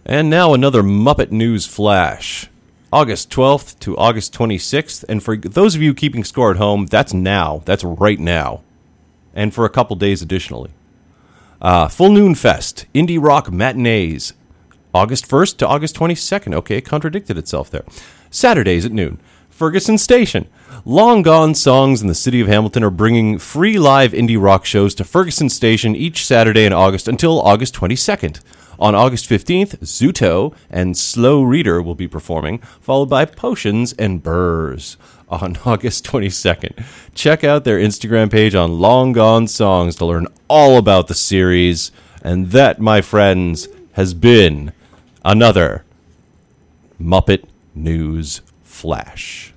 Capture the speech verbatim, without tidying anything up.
And now another Muppet News Flash. August twelfth to August twenty-sixth. And for those of you keeping score at home, that's now. That's right now. And for a couple days additionally. Uh, Full Noon Fest, Indie Rock Matinees, August first to August twenty-second. Okay, it contradicted itself there. Saturdays at noon. Ferguson Station. Long gone songs in the city of Hamilton are bringing free live indie rock shows to Ferguson Station each Saturday in August until August twenty-second. On August fifteenth, Zuto and Slow Reader will be performing, followed by Potions and Burrs on August twenty-second. Check out their Instagram page on Long Gone Songs to learn all about the series. And that, my friends, has been another Muppet News Flash.